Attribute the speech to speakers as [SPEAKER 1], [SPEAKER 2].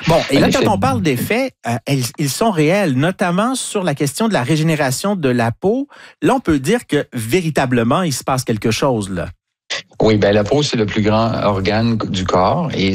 [SPEAKER 1] Bon, et là, quand on parle d'effets, ils sont réels, notamment sur la question de la régénération de la peau. Là, on peut dire que véritablement, il se passe quelque chose, là.
[SPEAKER 2] Oui, la peau, c'est le plus grand organe du corps et